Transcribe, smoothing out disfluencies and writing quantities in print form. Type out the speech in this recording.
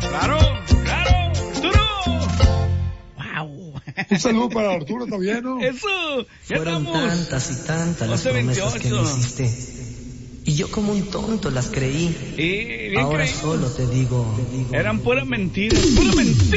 Claro, claro, Arturo. Wow. Un saludo para Arturo también, ¿no? Eso, ya Fueron estamos. tantas y tantas las 11:28. promesas que me hiciste. Y yo como un tonto las creí. Bien Ahora creído. solo te digo. Eran pura mentira, pura mentira.